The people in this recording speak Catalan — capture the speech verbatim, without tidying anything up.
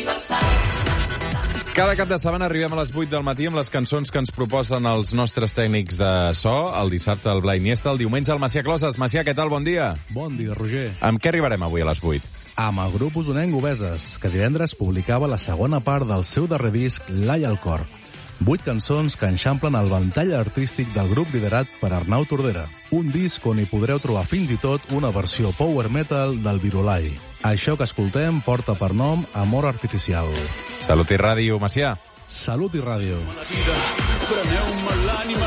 Cada cap de setmana arribem a les vuit del matí amb les cançons que ens proposen els nostres tècnics de so. El dissabte el Blai Iniesta, el diumenge el Macià Closes. Macià, què tal? Bon dia. Bon dia, Roger. Amb què arribarem avui a les vuit? Amb el grup usonenc Obeses, que divendres publicava la segona part del seu darrer disc, L'Ai al cor. Vuit cançons que enxamplen el ventall artístic del grup liderat per Arnau Tordera. Un disc on hi podreu trobar fins i tot una versió power metal del Virolai. Això que escoltem porta per nom Amor Artificial. Salut i ràdio, Macià. Salut i ràdio.